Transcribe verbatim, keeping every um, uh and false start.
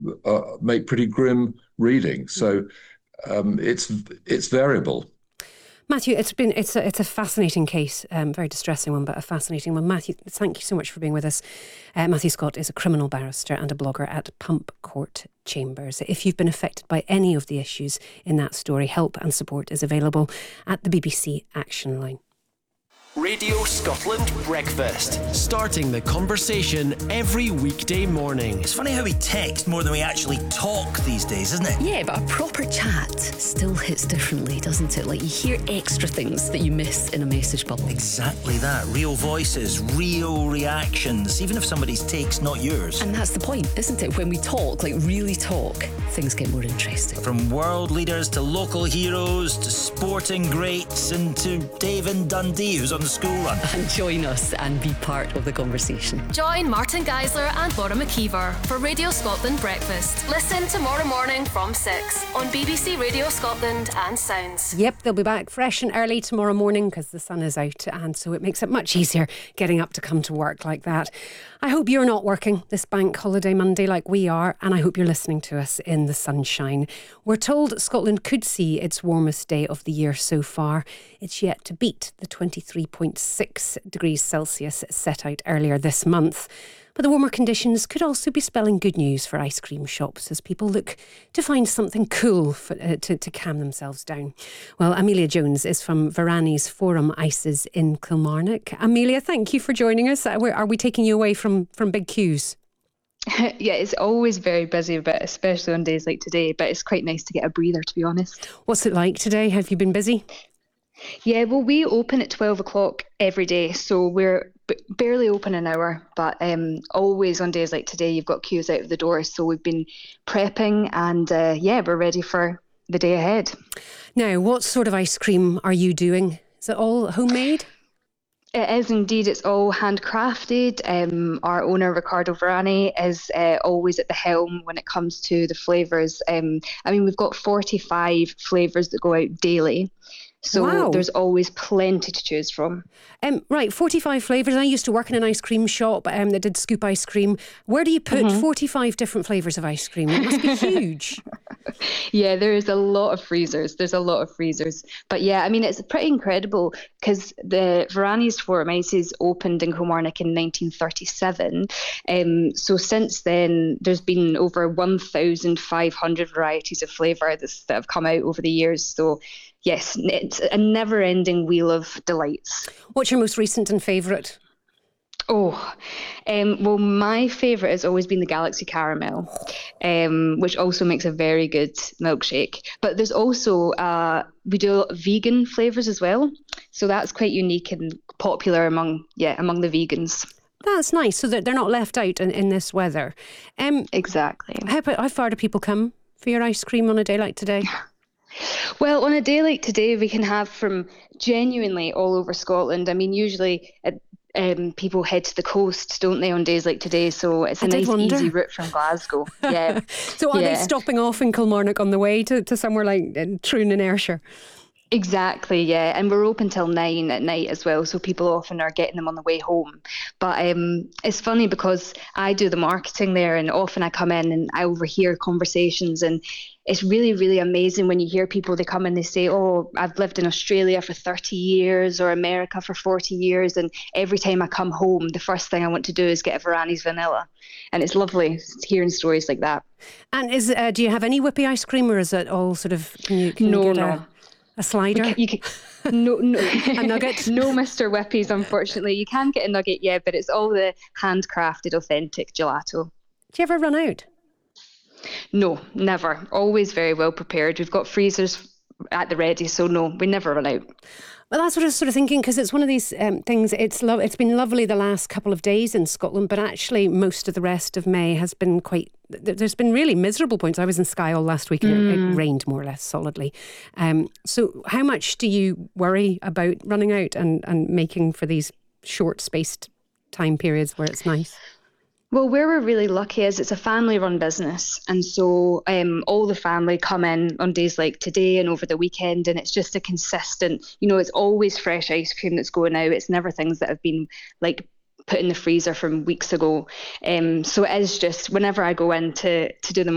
uh, make pretty grim reading. So um, it's it's variable. Matthew, it's been it's a, it's a fascinating case, um, very distressing one, but a fascinating one. Matthew, thank you so much for being with us. Uh, Matthew Scott is a criminal barrister and a blogger at Pump Court Chambers. If you've been affected by any of the issues in that story, help and support is available at the B B C Action Line. Radio Scotland Breakfast. Starting the conversation every weekday morning. It's funny how we text more than we actually talk these days, isn't it? Yeah, but a proper chat still hits differently, doesn't it? Like, you hear extra things that you miss in a message bubble. Exactly that. Real voices, real reactions, even if somebody's take's not yours. And that's the point, isn't it? When we talk, like really talk, things get more interesting. From world leaders to local heroes to sporting greats and to Dave in Dundee, who's on the school run. And join us and be part of the conversation. Join Martin Geisler and Laura McKeever for Radio Scotland Breakfast. Listen tomorrow morning from six on B B C Radio Scotland and Sounds. Yep, they'll be back fresh and early tomorrow morning because the sun is out, and so it makes it much easier getting up to come to work like that. I hope you're not working this bank holiday Monday like we are, and I hope you're listening to us in the sunshine. We're told Scotland could see its warmest day of the year so far. It's yet to beat the twenty-three point six degrees Celsius set out earlier this month. But the warmer conditions could also be spelling good news for ice cream shops as people look to find something cool for, uh, to, to calm themselves down. Well, Amelia Jones is from Varani's Forum Ices in Kilmarnock. Amelia, thank you for joining us. Are we, are we taking you away from, from big queues? Yeah, it's always very busy, but especially on days like today. But it's quite nice to get a breather, to be honest. What's it like today? Have you been busy? Yeah, well, we open at twelve o'clock every day, so we're b- barely open an hour, but um, always on days like today, you've got queues out of the door. So we've been prepping, and uh, yeah, we're ready for the day ahead. Now, what sort of ice cream are you doing? Is it all homemade? It is indeed. It's all handcrafted. Um, our owner, Ricardo Varani, is uh, always at the helm when it comes to the flavours. Um, I mean, we've got forty-five flavours that go out daily. So wow. There's always plenty to choose from. Um, right, forty-five flavours. I used to work in an ice cream shop um, that did scoop ice cream. Where do you put mm-hmm. forty-five different flavours of ice cream? It must be huge. Yeah, there is a lot of freezers. There's a lot of freezers. But yeah, I mean, it's pretty incredible because the Varani's Forum Ices opened in Kilmarnock in nineteen thirty-seven. Um, so since then, there's been over one thousand five hundred varieties of flavour that have come out over the years. So yes, it's a never-ending wheel of delights. What's your most recent and favourite? Oh, um, well, my favourite has always been the Galaxy Caramel, um, which also makes a very good milkshake. But there's also, uh, we do a lot of vegan flavours as well. So that's quite unique and popular among, yeah, among the vegans. That's nice, so that they're not left out in, in this weather. Um, exactly. How, how far do people come for your ice cream on a day like today? Well, on a day like today, we can have from genuinely all over Scotland. I mean, usually uh, um, people head to the coast, don't they, on days like today? So it's a I nice, wonder. easy route from Glasgow. Yeah. So are yeah. they stopping off in Kilmarnock on the way to, to somewhere like uh, Troon in Ayrshire? Exactly, yeah. And we're open till nine at night as well, so people often are getting them on the way home. But um, it's funny because I do the marketing there, and often I come in and I overhear conversations, and it's really, really amazing when you hear people, they come and they say, oh, I've lived in Australia for thirty years or America for forty years, and every time I come home, the first thing I want to do is get a Varani's vanilla. And it's lovely hearing stories like that. And is uh, do you have any whippy ice cream, or is it all sort of, can you, can no, you get no. a... A slider? You can, no, no, a nugget? No Mister Whippies, unfortunately. You can get a nugget, yeah, but it's all the handcrafted, authentic gelato. Do you ever run out? No, never. Always very well prepared. We've got freezers at the ready, so no, we never run out. Well, that's what I was sort of thinking, because it's one of these um, things, it's lo- it's been lovely the last couple of days in Scotland, but actually most of the rest of May has been quite, th- there's been really miserable points. I was in Skye all last week and mm. it, it rained more or less solidly. Um, so how much do you worry about running out and, and making for these short-spaced time periods where it's nice? Well, where we're really lucky is it's a family-run business, and so um, all the family come in on days like today and over the weekend, and it's just a consistent, you know, it's always fresh ice cream that's going out. It's never things that have been like put in the freezer from weeks ago. Um, so it is just whenever I go in to, to do the